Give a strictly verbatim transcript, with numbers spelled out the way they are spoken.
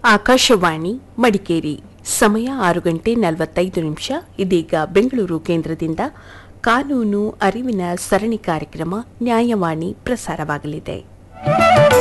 ಆಕಾಶವಾಣಿ ಮಡಿಕೇರಿ ಸಮಯ ಆರು ಗಂಟೆ ನಲವತ್ತೈದು ನಿಮಿಷ. ಇದೀಗ ಬೆಂಗಳೂರು ಕೇಂದ್ರದಿಂದ ಕಾನೂನು ಅರಿವಿನ ಸರಣಿ ಕಾರ್ಯಕ್ರಮ ನ್ಯಾಯವಾಣಿ ಪ್ರಸಾರವಾಗಲಿದೆ.